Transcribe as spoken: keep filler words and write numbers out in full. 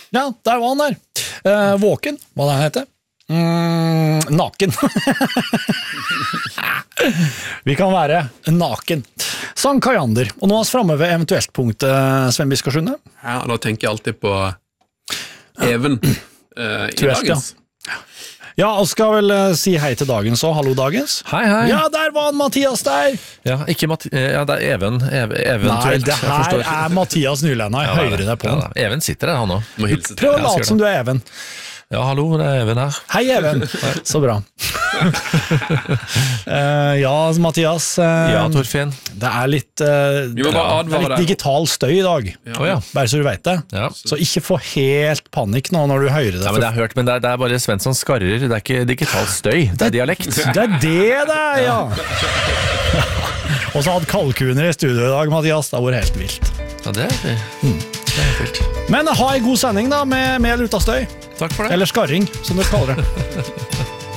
Ja, der var han der. Uh, våken, hva det heter. Mm, naken. Vi kan være naken. Sang Kajander. Og nå er vi fremme ved eventuelt punktet, Sven Biskarsjunde. Ja, da tenker jeg alltid på Even uh, i dagens. Ja. Ja, og skal vel uh, si hei til dagens og hallo dagens. Hei, hei. Ja, der var han Mathias der. Ja, ikke Mati ja, det er Even, ev eventuelt. Nei, det her er Mathias Nylenda, jeg ja, hører det på ja, Even sitter der, han også. Må hilse til. Prøv å late som du er Even. Ja, hallo, det er Even her. Hei, Even. Så bra. uh, ja, Mathias. Uh, ja, Torfinn. Det er litt, uh, Vi må bare det er litt digital støy i dag. Ja. Oh, ja. Bare så du vet det. Ja. Så ikke få helt panikk nå når du hører det. Ja, men det er hørt, men det er, det er bare Svensson skarrer. Det er ikke digital støy, det er dialekt. Det er det det er, ja. Og så hadde kalkuner i studio i dag, Mathias. Det har vært helt vilt. Ja, det er, mm. det er vilt. Men ha en god sending da, med, med luta støy. Takk for det. Eller skarring, som du kaller det.